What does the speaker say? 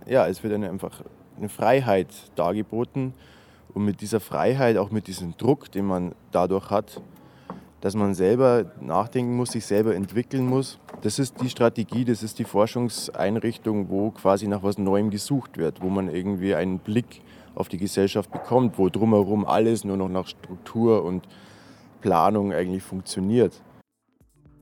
es wird einem einfach eine Freiheit dargeboten. Und mit dieser Freiheit, auch mit diesem Druck, den man dadurch hat, dass man selber nachdenken muss, sich selber entwickeln muss. Das ist die Strategie, das ist die Forschungseinrichtung, wo quasi nach was Neuem gesucht wird, wo man irgendwie einen Blick auf die Gesellschaft bekommt, wo drumherum alles nur noch nach Struktur und Planung eigentlich funktioniert.